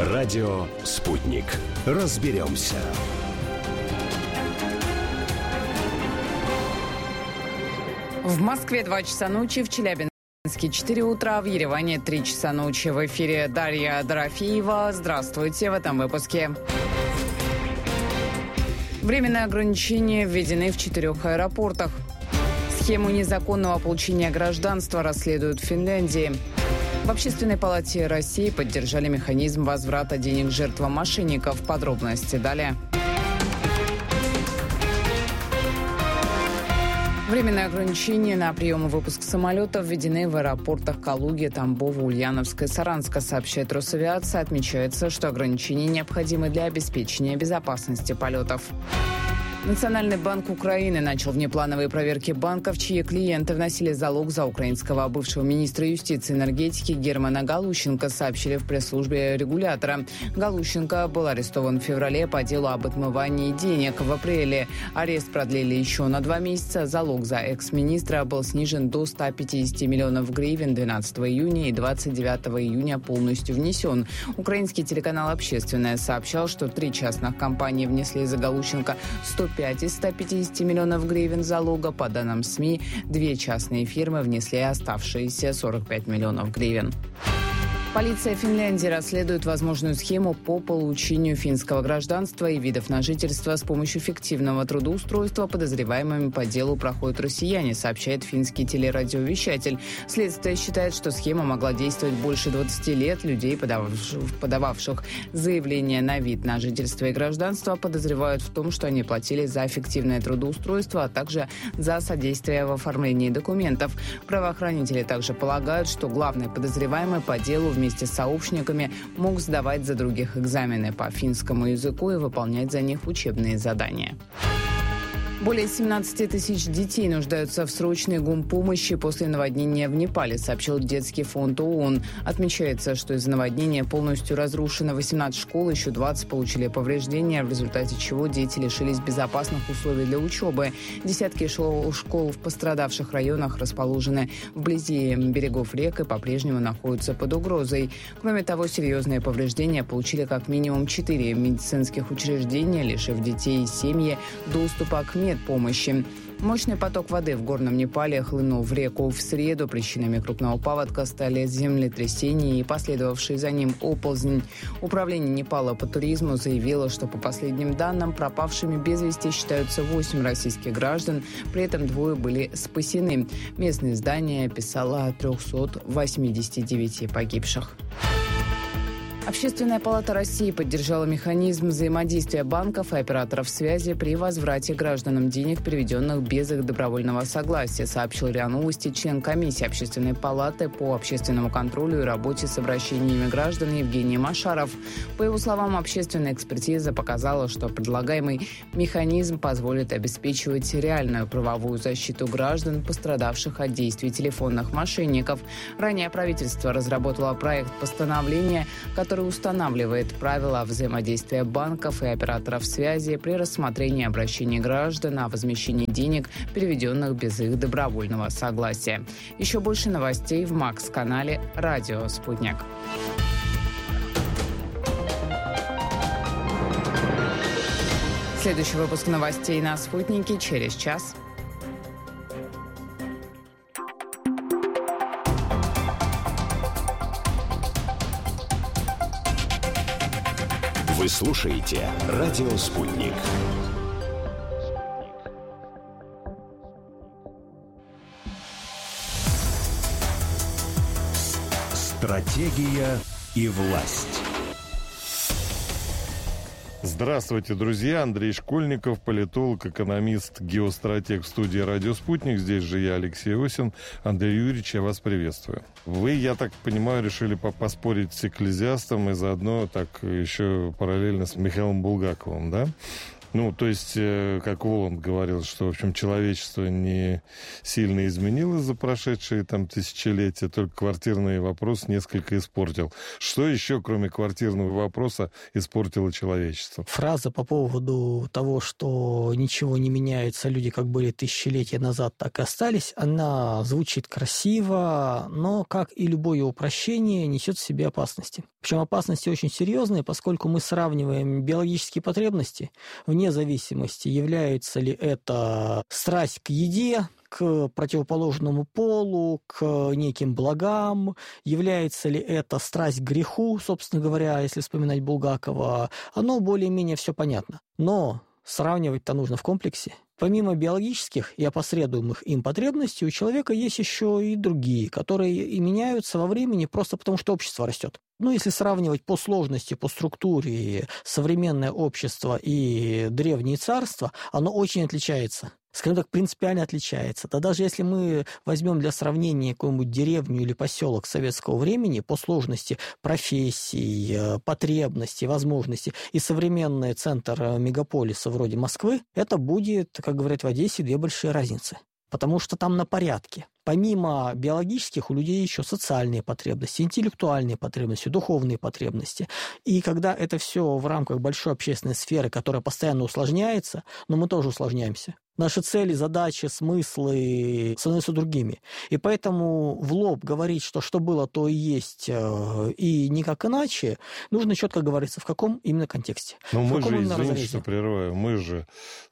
Радио «Спутник». Разберемся. В Москве 2 часа ночи, в Челябинске 4 утра, в Ереване 3 часа ночи. В эфире Дарья Дорофеева. Здравствуйте в этом выпуске. Временные ограничения введены в 4 аэропортах. Схему незаконного получения гражданства расследуют в Финляндии. В Общественной палате России поддержали механизм возврата денег жертвам мошенников. Подробности далее. Временные ограничения на прием и выпуск самолетов введены в аэропортах Калуги, Тамбова, Ульяновска и Саранска, сообщает Росавиация. Отмечается, что ограничения необходимы для обеспечения безопасности полетов. Национальный банк Украины начал внеплановые проверки банков, чьи клиенты вносили залог за украинского бывшего министра юстиции и энергетики Германа Галущенко, сообщили в пресс-службе регулятора. Галущенко был арестован в феврале по делу об отмывании денег. В апреле арест продлили еще на 2 месяца. Залог за экс-министра был снижен до 150 миллионов гривен 12 июня и 29 июня полностью внесен. Украинский телеканал «Общественное» сообщал, что 3 частных компании внесли за Галущенко 105 из 150 миллионов гривен залога. По данным СМИ, 2 частные фирмы внесли оставшиеся 45 миллионов гривен. Полиция Финляндии расследует возможную схему по получению финского гражданства и видов на жительство с помощью фиктивного трудоустройства. Подозреваемыми по делу проходят россияне, сообщает финский телерадиовещатель. Следствие считает, что схема могла действовать больше 20 лет. Людей, подававших заявление на вид на жительство и гражданство, подозревают в том, что они платили за фиктивное трудоустройство, а также за содействие в оформлении документов. Правоохранители также полагают, что главный подозреваемый по делу вместе с сообщниками мог сдавать за других экзамены по финскому языку и выполнять за них учебные задания. Более 17 тысяч детей нуждаются в срочной гумпомощи после наводнения в Непале, сообщил Детский фонд ООН. Отмечается, что из-за наводнения полностью разрушено 18 школ, еще 20 получили повреждения, в результате чего дети лишились безопасных условий для учебы. Десятки школ в пострадавших районах расположены вблизи берегов рек и по-прежнему находятся под угрозой. Кроме того, серьезные повреждения получили как минимум 4 медицинских учреждения, лишив детей и семьи доступа к медпомощи. Мощный поток воды в горном Непале хлынул в реку в среду. Причинами крупного паводка стали землетрясение и последовавший за ним оползень. Управление Непала по туризму заявило, что по последним данным пропавшими без вести считаются 8 российских граждан, при этом 2 были спасены. Местное издание писало о 389 погибших. Общественная палата России поддержала механизм взаимодействия банков и операторов связи при возврате гражданам денег, переведенных без их добровольного согласия, сообщил РИА Новости член комиссии Общественной палаты по общественному контролю и работе с обращениями граждан Евгений Машаров. По его словам, общественная экспертиза показала, что предлагаемый механизм позволит обеспечивать реальную правовую защиту граждан, пострадавших от действий телефонных мошенников. Ранее правительство разработало проект постановления, который устанавливает правила взаимодействия банков и операторов связи при рассмотрении обращений граждан о возмещении денег, переведенных без их добровольного согласия. Еще больше новостей в Макс-канале «Радио Спутник». Следующий выпуск новостей на «Спутнике» через час. Вы слушаете «Радио Спутник». Стратегия и власть. Здравствуйте, друзья. Андрей Школьников, политолог, экономист, геостратег в студии «Радио Спутник». Здесь же я, Алексей Осин. Андрей Юрьевич, я вас приветствую. Вы, я так понимаю, решили поспорить с «Экклезиастом» и заодно так еще параллельно с Михаилом Булгаковым, да? То есть, как Воланд говорил, что, в общем, человечество не сильно изменилось за прошедшие тысячелетия, только квартирный вопрос несколько испортил. Что еще, кроме квартирного вопроса, испортило человечество? Фраза по поводу того, что ничего не меняется, люди как были тысячелетия назад, так и остались, она звучит красиво, но, как и любое упрощение, несет в себе опасности. Причем опасности очень серьезные, поскольку мы сравниваем биологические потребности, вне зависимости, является ли это страсть к еде, к противоположному полу, к неким благам, является ли это страсть к греху, собственно говоря, если вспоминать Булгакова, оно более-менее все понятно. Но сравнивать-то нужно в комплексе. Помимо биологических и опосредуемых им потребностей, у человека есть еще и другие, которые и меняются во времени просто потому, что общество растет. Если сравнивать по сложности, по структуре современное общество и древние царства, оно очень отличается. Скажем так, принципиально отличается. Да даже если мы возьмем для сравнения какую-нибудь деревню или поселок советского времени по сложности профессий, потребностей, возможностей и современный центр мегаполиса вроде Москвы, это будет, как говорят в Одессе, две большие разницы. Потому что там на порядке. Помимо биологических, у людей еще социальные потребности, интеллектуальные потребности, духовные потребности. И когда это все в рамках большой общественной сферы, которая постоянно усложняется, но мы тоже усложняемся. Наши цели, задачи, смыслы становятся другими. И поэтому в лоб говорить, что было, то и есть, и никак иначе, нужно четко говориться, в каком именно контексте. Но мы же, извините, что прерываю, мы же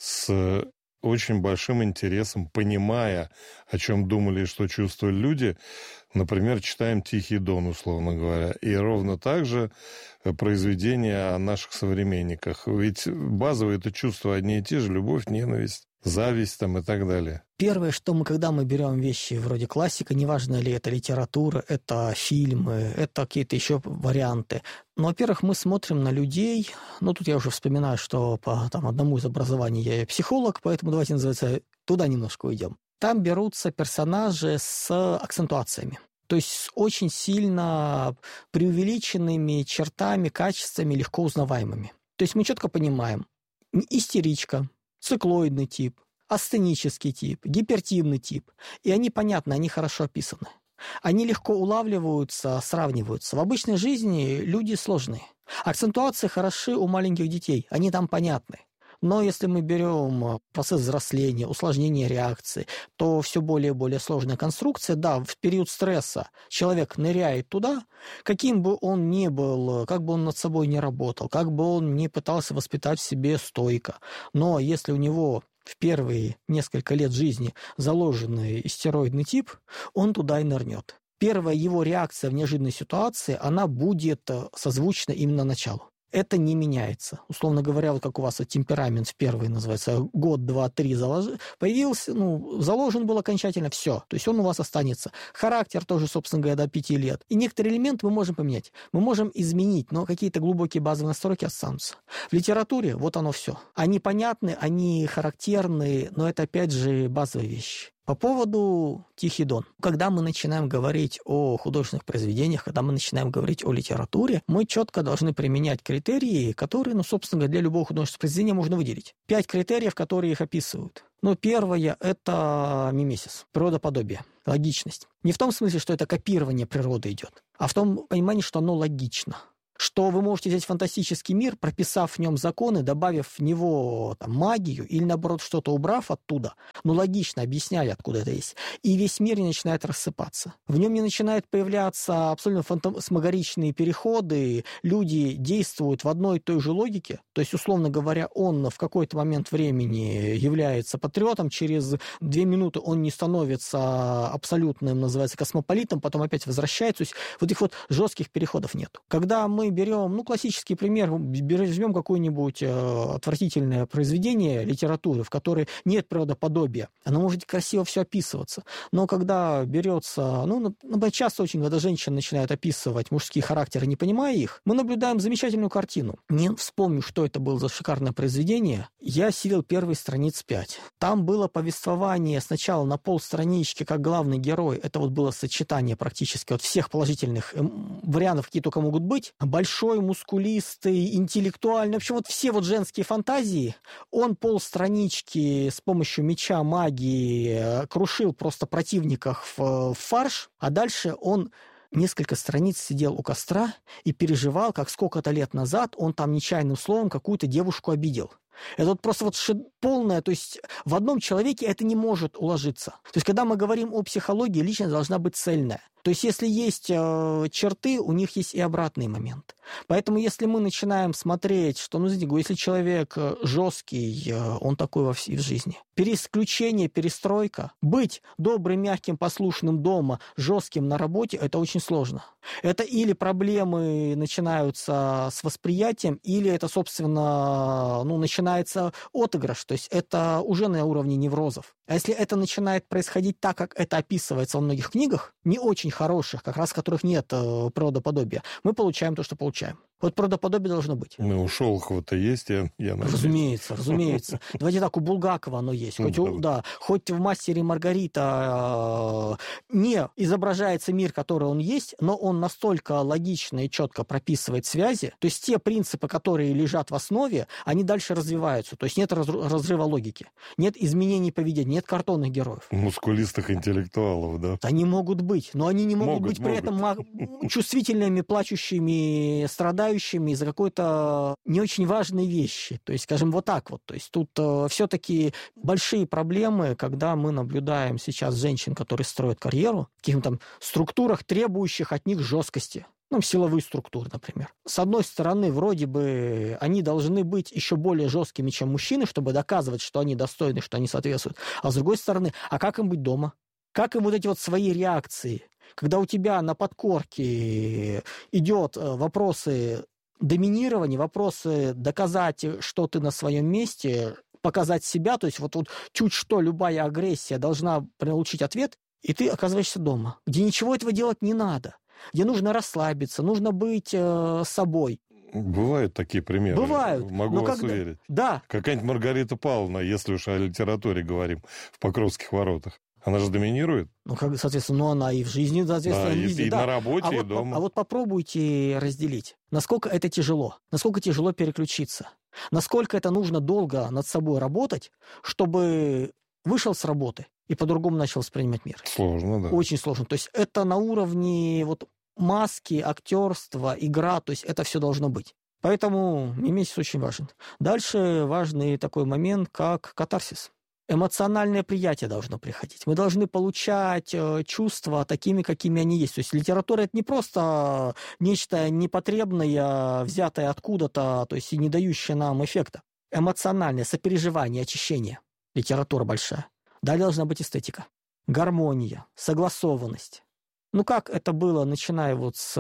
с очень большим интересом, понимая, о чем думали и что чувствовали люди, например, читаем «Тихий Дон», условно говоря, и ровно так же произведения о наших современниках. Ведь базовые это чувства одни и те же: любовь, ненависть, зависть и так далее. Первое, что когда мы берем вещи вроде классика, неважно ли это литература, это фильмы, это какие-то еще варианты. Но, во-первых, мы смотрим на людей, тут я уже вспоминаю, что по одному из образований я психолог, поэтому давайте, называется, туда немножко уйдем. Там берутся персонажи с акцентуациями. То есть с очень сильно преувеличенными чертами, качествами, легко узнаваемыми. То есть мы четко понимаем: истеричка, циклоидный тип, астенический тип, гипертимный тип. И они понятны, они хорошо описаны. Они легко улавливаются, сравниваются. В обычной жизни люди сложные. Акцентуации хороши у маленьких детей, они там понятны. Но если мы берем процесс взросления, усложнение реакции, то все более и более сложная конструкция. Да, в период стресса человек ныряет туда, каким бы он ни был, как бы он над собой не работал, как бы он ни пытался воспитать в себе стойко. Но если у него в первые несколько лет жизни заложенный истероидный тип, он туда и нырнет. Первая его реакция в неожиданной ситуации, она будет созвучна именно началу. Это не меняется. Условно говоря, как у вас темперамент в первый называется, год, два, три появился, заложен был окончательно, все. То есть он у вас останется. Характер тоже, собственно говоря, до 5 лет. И некоторые элементы мы можем поменять. Мы можем изменить, но какие-то глубокие базовые настройки останутся. В литературе вот оно все. Они понятны, они характерны, но это опять же базовые вещи. По поводу «Тихий Дон». Когда мы начинаем говорить о художественных произведениях, когда мы начинаем говорить о литературе, мы четко должны применять критерии, которые, собственно говоря, для любого художественного произведения можно выделить. 5 критериев, которые их описывают. Первое – это мимесис, природоподобие, логичность. Не в том смысле, что это копирование природы идет, а в том понимании, что оно логично. Что вы можете взять фантастический мир, прописав в нем законы, добавив в него магию или, наоборот, что-то убрав оттуда, логично объясняя, откуда это есть, и весь мир не начинает рассыпаться. В нем не начинают появляться абсолютно фантасмагоричные переходы, люди действуют в одной и той же логике, то есть, условно говоря, он в какой-то момент времени является патриотом, через 2 минуты он не становится абсолютным, называется, космополитом, потом опять возвращается, то есть вот этих жестких переходов нет. Когда мы берем, классический пример, возьмем какое-нибудь отвратительное произведение литературы, в которой нет природоподобия, оно может красиво все описываться. Но когда берется, часто очень, когда женщины начинают описывать мужские характеры, не понимая их, мы наблюдаем замечательную картину. Не вспомню, что это было за шикарное произведение. Я сидел первые страниц 5. Там было повествование сначала на полстранички, как главный герой. Это было сочетание практически всех положительных вариантов, какие только могут быть. большой, мускулистый, интеллектуальный, вообще вот все вот женские фантазии, он полстранички с помощью меча, магии крушил просто противников в фарш, а дальше он несколько страниц сидел у костра и переживал, как сколько-то лет назад он там нечаянным словом какую-то девушку обидел. Это вот просто вот полное, то есть в одном человеке это не может уложиться. То есть когда мы говорим о психологии, личность должна быть цельная. То есть если есть черты, у них есть и обратный момент. Поэтому если мы начинаем смотреть, что, ну, знаете, если человек жесткий, он такой во всей жизни. Переключение, перестройка. Быть добрым, мягким, послушным дома, жестким на работе, это очень сложно. Это или проблемы начинаются с восприятием, или это, собственно, начинается отыгрыш. То есть это уже на уровне неврозов. А если это начинает происходить так, как это описывается во многих книгах, не очень хороших, как раз в которых нет правдоподобия, мы получаем то, что получаем. Вот правдоподобие должно быть. Ну, у Шолохова-то есть, я надеюсь. Разумеется. Давайте так, у Булгакова оно есть. Хоть в «Мастере и Маргарита» не изображается мир, который он есть, но он настолько логично и четко прописывает связи, то есть те принципы, которые лежат в основе, они дальше развиваются. То есть нет разрыва логики, нет изменений поведения, нет картонных героев. Мускулистых интеллектуалов, да? Они могут быть, но они не могут быть при этом чувствительными, плачущими, страдающими из-за какой-то не очень важной вещи. То есть, скажем, вот так вот. То есть тут все-таки большие проблемы, когда мы наблюдаем сейчас женщин, которые строят карьеру в каких-то там структурах, требующих от них жесткости. Силовые структуры, например. С одной стороны, вроде бы они должны быть еще более жесткими, чем мужчины, чтобы доказывать, что они достойны, что они соответствуют. А с другой стороны, а как им быть дома? Как им вот эти вот свои реакции? Когда у тебя на подкорке идет вопросы доминирования, вопросы доказать, что ты на своем месте, показать себя, то есть вот чуть что любая агрессия должна получить ответ, и ты оказываешься дома, где ничего этого делать не надо, где нужно расслабиться, нужно быть собой. Бывают такие примеры. Бывают. Могу вас уверить. Да. Какая-нибудь Маргарита Павловна, если уж о литературе говорим, в «Покровских воротах». Она же доминирует. Соответственно, она и в жизни, соответственно, и на работе, и дома. А вот попробуйте разделить. Насколько это тяжело? Насколько тяжело переключиться? Насколько это нужно долго над собой работать, чтобы вышел с работы и по-другому начал воспринимать мир? Сложно, да. Очень сложно. То есть это на уровне маски, актерства, игра, то есть это все должно быть. Поэтому мимесис очень важен. Дальше важный такой момент, как катарсис. Эмоциональное приятие должно приходить. Мы должны получать чувства такими, какими они есть. То есть литература — это не просто нечто непотребное, взятое откуда-то, то есть и не дающее нам эффекта. Эмоциональное сопереживание, очищение. Литература большая. Далее должна быть эстетика. Гармония, согласованность. Как это было, начиная с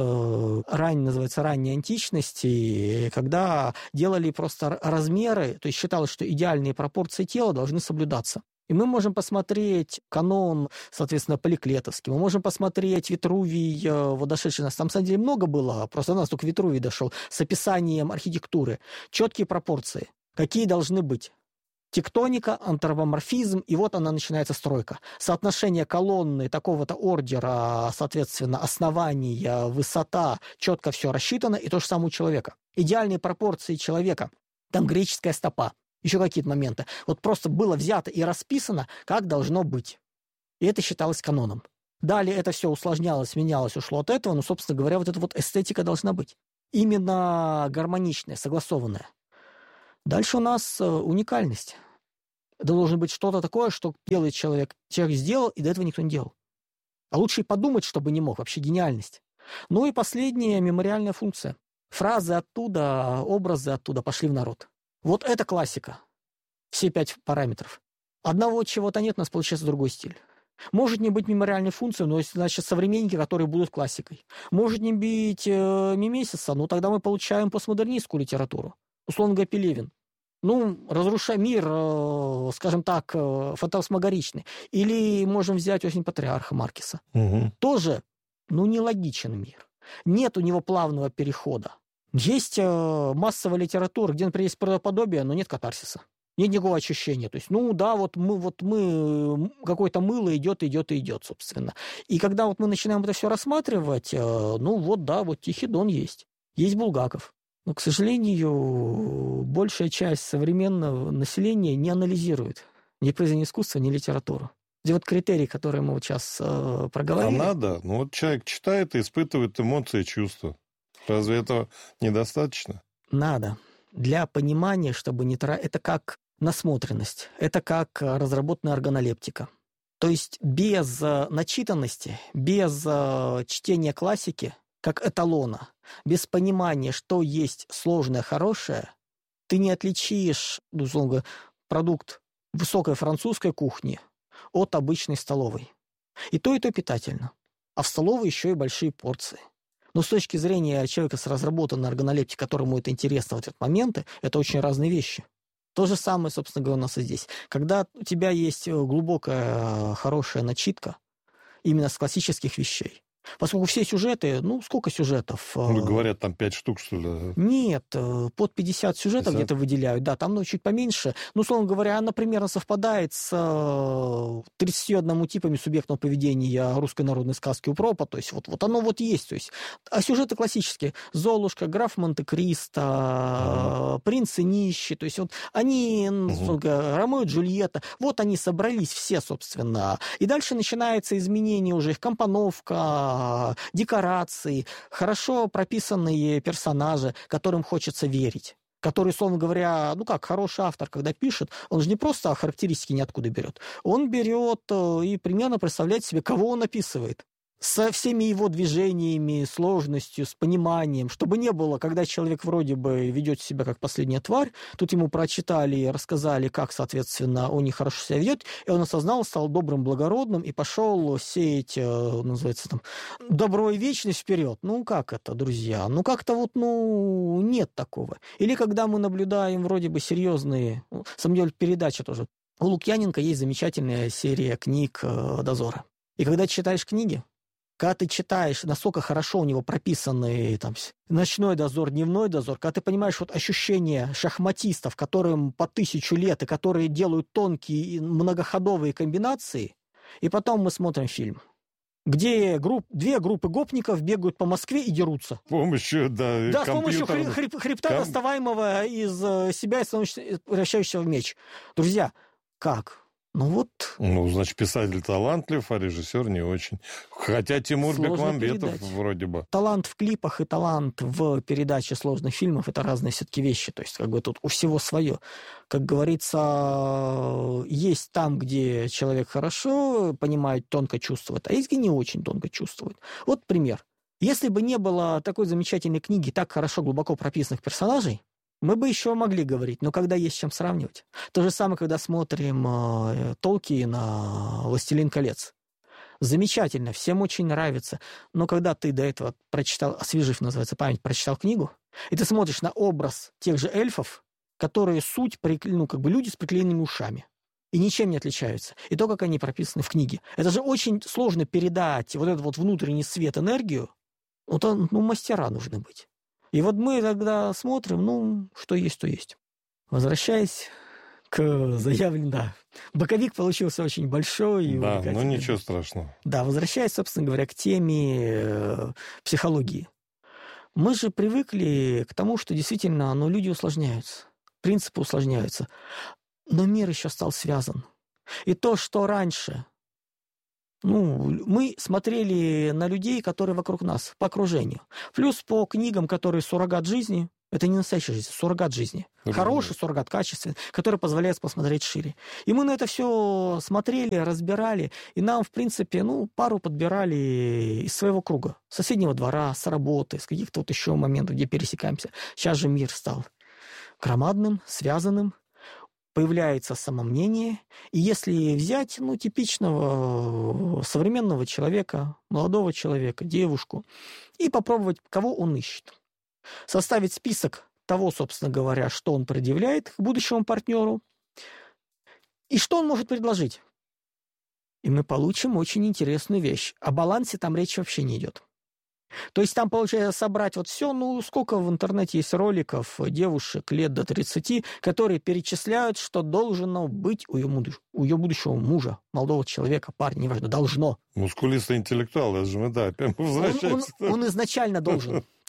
ранней античности, когда делали просто размеры, то есть считалось, что идеальные пропорции тела должны соблюдаться. И мы можем посмотреть канон, соответственно, Поликлетовский, мы можем посмотреть Витрувий, дошедший нас. Там, на самом деле, много было, просто у нас только Витрувий дошел, с описанием архитектуры. Четкие пропорции, какие должны быть. Тектоника, антропоморфизм, и вот она начинается стройка. Соотношение колонны такого-то ордера, соответственно, основания, высота, четко все рассчитано, и то же самое у человека. Идеальные пропорции человека. Там греческая стопа, еще какие-то моменты. Просто было взято и расписано, как должно быть. И это считалось каноном. Далее это все усложнялось, менялось, ушло от этого, но, собственно говоря, вот эта эстетика должна быть. Именно гармоничная, согласованная. Дальше у нас уникальность. Это должно быть что-то такое, что делает человек. Человек сделал, и до этого никто не делал. А лучше и подумать, чтобы не мог. Вообще гениальность. И последняя мемориальная функция. Фразы оттуда, образы оттуда пошли в народ. Вот это классика. Все 5 параметров. Одного чего-то нет, у нас получается другой стиль. Может не быть мемориальной функцией, но есть, значит, современники, которые будут классикой. Может не быть мимесиса, но тогда мы получаем постмодернистскую литературу. Условно говоря, Пелевин. Разрушая мир, скажем так, фантасмагоричный. Или можем взять «Осень патриарха» Маркеса. Угу. Тоже, нелогичен мир. Нет у него плавного перехода. Есть массовая литература, где, например, есть правдоподобие, но нет катарсиса. Нет никакого ощущения. То есть, мы какое-то мыло идет, собственно. И когда мы начинаем это все рассматривать, Тихий Дон есть. Есть Булгаков. Но, к сожалению, большая часть современного населения не анализирует ни произведение искусства, ни литературу. Где вот критерии, которые мы вот сейчас проговорили. А надо. Ну, вот человек читает и испытывает эмоции, чувства. Разве этого недостаточно? Надо. Для понимания, чтобы не тратить... Это как насмотренность. Это как разработанная органолептика. То есть без начитанности, без чтения классики, как эталона, без понимания, что есть сложное, хорошее, ты не отличишь, условно говоря, продукт высокой французской кухни от обычной столовой. И то питательно. А в столовой еще и большие порции. Но с точки зрения человека с разработанной органолептикой, которому это интересно в этот момент, это очень разные вещи. То же самое, собственно говоря, у нас и здесь. Когда у тебя есть глубокая, хорошая начитка именно с классических вещей, поскольку все сюжеты, сколько сюжетов? Говорят, там 5 штук, что ли? Нет, под 50 сюжетов 50? Где-то выделяют, да, там чуть поменьше. Условно говоря, она примерно совпадает с 31 типами субъектного поведения русской народной сказки Упропа, то есть вот оно есть, то есть. А сюжеты классические: Золушка, граф Монте-Кристо, принц и нищий, то есть вот они, Ромео и Джульетта, вот они собрались все, собственно. И дальше начинается изменение уже, их компоновка, декорации, хорошо прописанные персонажи, которым хочется верить. Который, условно говоря, хороший автор, когда пишет, он же не просто характеристики ниоткуда берет. Он берет и примерно представляет себе, кого он описывает. Со всеми его движениями, сложностью, с пониманием, чтобы не было, когда человек вроде бы ведет себя как последняя тварь, тут ему прочитали, рассказали, как, соответственно, он нехорошо себя ведет, и он осознал, стал добрым, благородным и пошел сеять, называется там, добро и вечность вперед. Как это, друзья? Как-то нет такого. Или когда мы наблюдаем вроде бы серьезные, на самом деле, передача тоже. У Лукьяненко есть замечательная серия книг «Дозора». И когда читаешь книги, когда ты читаешь, насколько хорошо у него прописаны там ночной дозор, дневной дозор, когда ты понимаешь ощущение шахматистов, которым по 1000 лет, и которые делают тонкие многоходовые комбинации, и потом мы смотрим фильм, где две группы гопников бегают по Москве и дерутся. С помощью, с помощью хребта, доставаемого из себя и превращающегося в меч. Друзья, как? Значит, писатель талантлив, а режиссер не очень. Хотя Тимур Бекмамбетов вроде бы. Талант в клипах и талант в передаче сложных фильмов — это разные все-таки вещи. То есть, тут у всего свое. Как говорится, есть там, где человек хорошо понимает, тонко чувствует, а есть, где не очень тонко чувствует. Вот пример. Если бы не было такой замечательной книги, так хорошо, глубоко прописанных персонажей, мы бы еще могли говорить, но когда есть с чем сравнивать. То же самое, когда смотрим Толкиена «Властелин колец». Замечательно, всем очень нравится. Но когда ты до этого прочитал, освежив, называется, память, прочитал книгу, и ты смотришь на образ тех же эльфов, которые суть, люди с приклеенными ушами, и ничем не отличаются. И то, как они прописаны в книге. Это же очень сложно передать вот этот внутренний свет, энергию. Мастера нужны быть. И мы тогда смотрим, что есть, то есть. Возвращаясь к заявленному, боковик получился очень большой. Да, ничего страшного. Да, возвращаясь, собственно говоря, к теме психологии. Мы же привыкли к тому, что действительно, люди усложняются, принципы усложняются. Но мир еще стал связан. И то, что раньше... мы смотрели на людей, которые вокруг нас, по окружению. Плюс по книгам, которые суррогат жизни. Это не настоящая жизнь, суррогат жизни. Хороший суррогат, качественный, который позволяет посмотреть шире. И мы на это все смотрели, разбирали. И нам, в принципе, пару подбирали из своего круга. С соседнего двора, с работы, с каких-то еще моментов, где пересекаемся. Сейчас же мир стал громадным, связанным. Появляется самомнение, и если взять типичного современного человека, молодого человека, девушку, и попробовать, кого он ищет, составить список того, собственно говоря, что он предъявляет к будущему партнеру, и что он может предложить. И мы получим очень интересную вещь. О балансе там речь вообще не идет. То есть там, получается, собрать все, сколько в интернете есть роликов девушек лет до 30, которые перечисляют, что должно быть у ее будущего мужа, молодого человека, парня, неважно, должно. Мускулистый интеллектуал, опять возвращается. Он изначально должен. То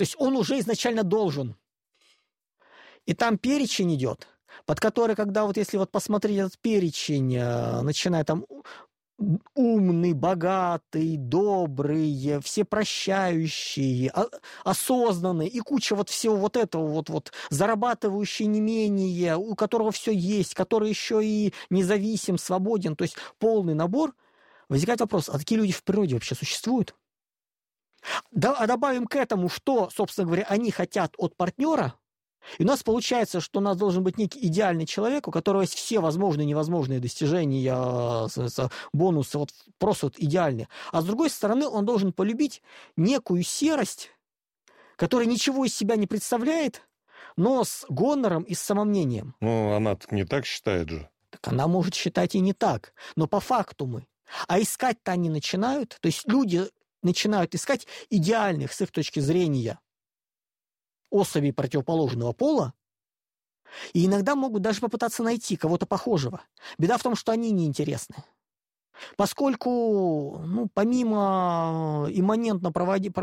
То есть он уже изначально должен. И там перечень идет, под который, когда вот если вот посмотреть этот перечень, начиная там умный, богатый, добрый, всепрощающий, осознанный и куча вот всего вот этого вот зарабатывающий не менее, у которого все есть, который еще и независим, свободен, то есть полный набор, возникает вопрос, а такие люди в природе вообще существуют? А добавим к этому, что, собственно говоря, они хотят от партнера, и у нас получается, что у нас должен быть некий идеальный человек, у которого есть все возможные и невозможные достижения, бонусы, вот просто вот идеальные. А с другой стороны, он должен полюбить некую серость, которая ничего из себя не представляет, но с гонором и с самомнением. Ну, она не так считает же. Так она может считать и не так, но по факту мы. А искать-то они начинают, то есть люди начинают искать идеальных, с их точки зрения, особей противоположного пола, и иногда могут даже попытаться найти кого-то похожего. Беда в том, что они неинтересны. Поскольку, помимо имманентно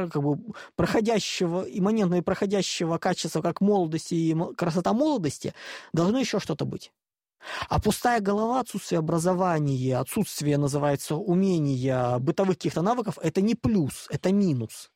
проходящего качества, как молодости и красота молодости, должно еще что-то быть. А пустая голова, отсутствие образования, отсутствие, называется, умения, бытовых каких-то навыков, это не плюс, это минус.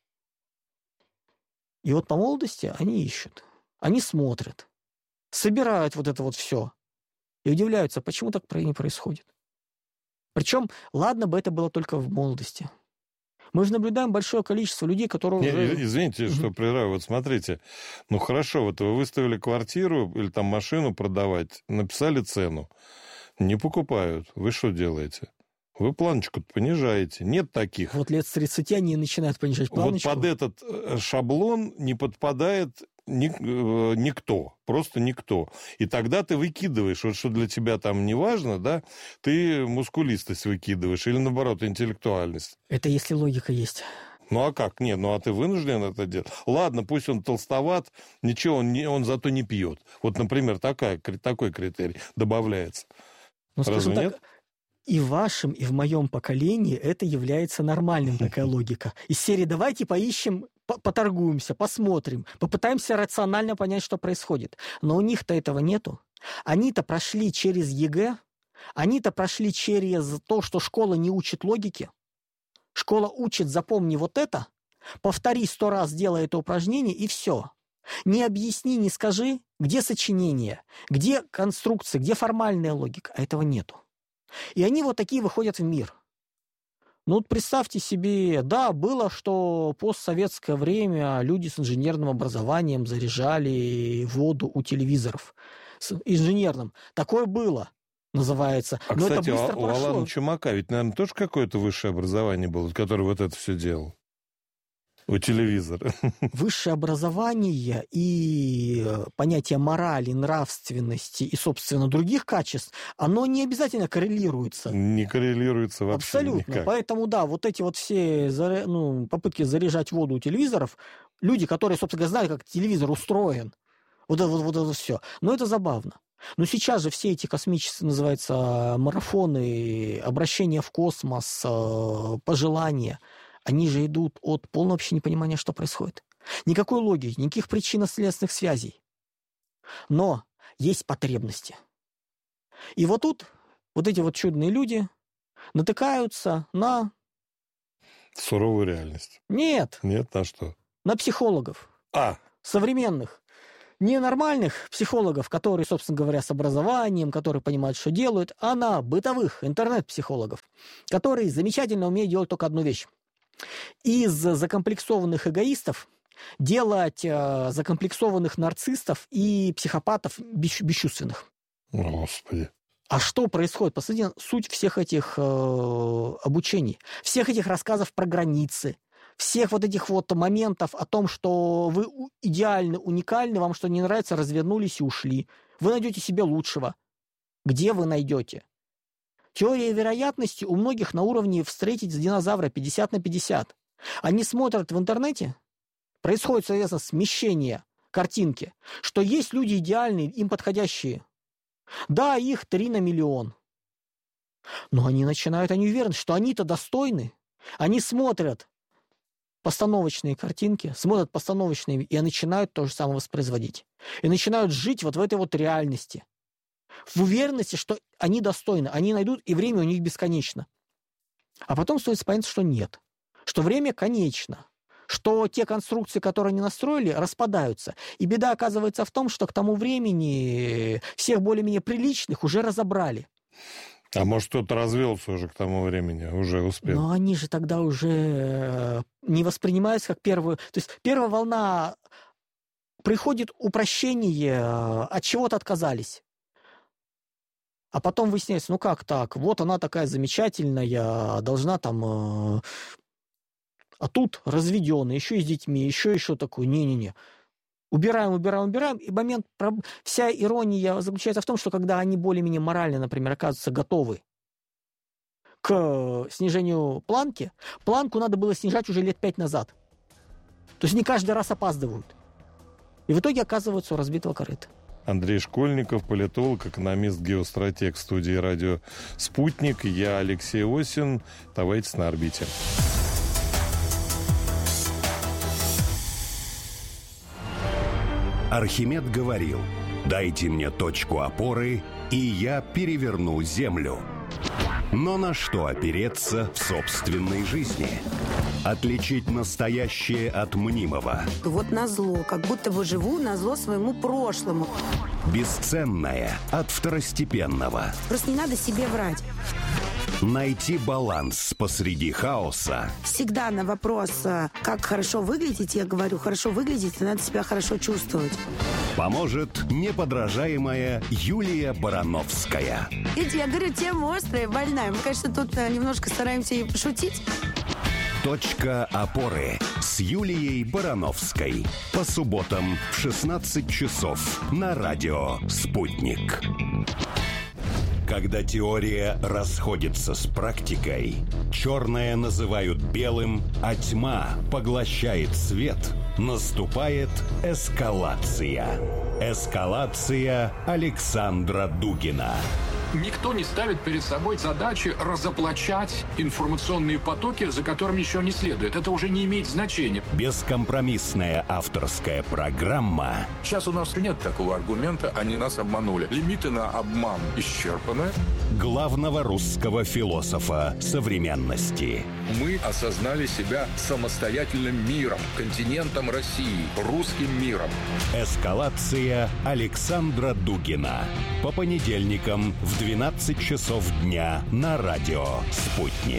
И вот по молодости они ищут, они смотрят, собирают вот это вот все и удивляются, почему так не происходит. Причем, ладно бы это было только в молодости. Мы же наблюдаем большое количество людей, которые уже... Извините, что прерываю. Вот смотрите, хорошо, вот вы выставили квартиру или там машину продавать, написали цену, не покупают. Вы что делаете? Вы планочку понижаете. Нет таких. Вот лет с 30 они начинают понижать планочку. Вот под этот шаблон не подпадает никто, просто никто. И тогда ты выкидываешь, вот что для тебя там не важно, да, ты мускулистость выкидываешь или, наоборот, интеллектуальность. Это если логика есть. Ну, а как? Нет, а ты вынужден это делать? Ладно, пусть он толстоват, ничего, он зато не пьет. Вот, например, такой критерий добавляется. Разве нет? И в вашем, и в моем поколении это является нормальным, такая логика. Из серии «давайте поищем, поторгуемся, посмотрим, попытаемся рационально понять, что происходит». Но у них-то этого нету. Они-то прошли через ЕГЭ, они-то прошли через то, что школа не учит логике. Школа учит «запомни вот это», повтори 100 раз, делай это упражнение, и все. Не объясни, не скажи, где сочинение, где конструкция, где формальная логика. А этого нету. И они вот такие выходят в мир. Представьте себе, да, было, что постсоветское время люди с инженерным образованием заряжали воду у телевизоров. С инженерным. Такое было, называется. А, но кстати, это быстро у прошло. Алана Чумака ведь, наверное, тоже какое-то высшее образование было, который вот это все делал. У телевизора. Высшее образование и понятие морали, нравственности и, собственно, других качеств, оно не обязательно коррелируется. Не коррелируется вообще абсолютно. никак. Поэтому, да, вот эти вот все попытки заряжать воду у телевизоров, люди, которые, собственно, знают, как телевизор устроен, вот это все. Но это забавно. Но сейчас же все эти космические, называется, марафоны, обращения в космос, пожелания, они же идут от полного вообще непонимания, что происходит. Никакой логики, никаких причинно-следственных связей. Но есть потребности. И вот тут вот эти вот чудные люди натыкаются на... Суровую реальность. Нет. Нет, на что? На психологов. Современных. Не нормальных психологов, которые, собственно говоря, с образованием, которые понимают, что делают, а на бытовых интернет-психологов, которые замечательно умеют делать только одну вещь. Из закомплексованных эгоистов делать закомплексованных нарциссов и психопатов бесчувственных. Господи. А что происходит? Посмотрите, суть всех этих обучений, всех этих рассказов про границы, всех вот этих вот моментов о том, что вы идеальны, уникальны, вам что не нравится, развернулись и ушли. Вы найдете себе лучшего. Где вы найдете? Теория вероятности у многих на уровне встретить динозавра 50 на 50. Они смотрят в интернете, происходит, соответственно, смещение картинки, что есть люди идеальные, им подходящие. Да, их 3 на миллион. Но они уверены, что они-то достойны. Они смотрят постановочные картинки, смотрят постановочные и начинают то же самое воспроизводить. И начинают жить вот в этой вот реальности. В уверенности, что они достойны, они найдут, и время у них бесконечно. А потом становится понятно, что нет. Что время конечно. Что те конструкции, которые они настроили, распадаются. И беда оказывается в том, что к тому времени всех более-менее приличных уже разобрали. А может, кто-то развелся уже к тому времени, уже успел. Но они же тогда уже не воспринимаются как первую... То есть первая волна приходит упрощение, от чего-то отказались. А потом выясняется, ну как так? Вот она такая замечательная, должна там... А тут разведенная, еще и с детьми, еще такой. Не-не-не. Убираем, и момент, вся ирония заключается в том, что когда они более-менее морально, например, оказываются готовы к снижению планки, планку надо было снижать уже лет 5 назад. То есть не каждый раз опаздывают. И в итоге оказываются у разбитого корыта. Андрей Школьников, политолог, экономист, геостратег в студии радио «Спутник». Я Алексей Осин. Оставайтесь на орбите. Архимед говорил: «Дайте мне точку опоры, и я переверну землю». Но на что опереться в собственной жизни? Отличить настоящее от мнимого. Вот назло, как будто бы живу назло своему прошлому. Бесценное от второстепенного. Просто не надо себе врать. Найти баланс посреди хаоса. Всегда на вопрос, как хорошо выглядеть, я говорю, хорошо выглядеть, надо себя хорошо чувствовать. Поможет неподражаемая Юлия Барановская. Видите, я говорю, тема острая, больная. Мы, конечно, тут немножко стараемся и пошутить. Точка опоры с Юлией Барановской. По субботам в 16 часов на радио «Спутник». Когда теория расходится с практикой, черное называют белым, а тьма поглощает свет, наступает эскалация. Эскалация Александра Дугина. Никто не ставит перед собой задачи разоблачать информационные потоки, за которыми еще не следует. Это уже не имеет значения. Бескомпромиссная авторская программа. Сейчас у нас нет такого аргумента, они нас обманули. Лимиты на обман исчерпаны. Главного русского философа современности. Мы осознали себя самостоятельным миром, континентом России, русским миром. Эскалация Александра Дугина. По понедельникам в 12 часов дня на радио «Спутник».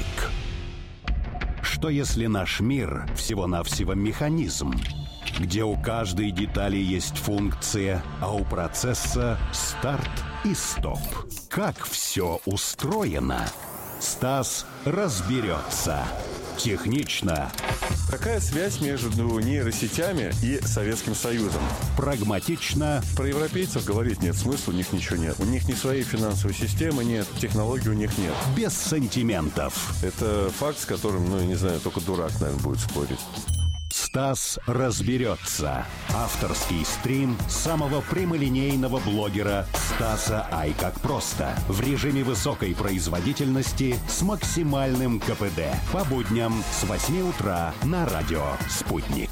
Что если наш мир всего-навсего механизм, где у каждой детали есть функция, а у процесса старт и стоп? Как все устроено? Стас разберется. Технично. Какая связь между нейросетями и Советским Союзом? Прагматично. Про европейцев говорить нет смысла, у них ничего нет. У них ни своей финансовой системы нет, технологий у них нет. Без сантиментов. Это факт, с которым, ну, я не знаю, только дурак, наверное, будет спорить. Стас разберется. Авторский стрим самого прямолинейного блогера Стаса Ай как просто. В режиме высокой производительности с максимальным КПД. По будням с 8 утра на радио «Спутник».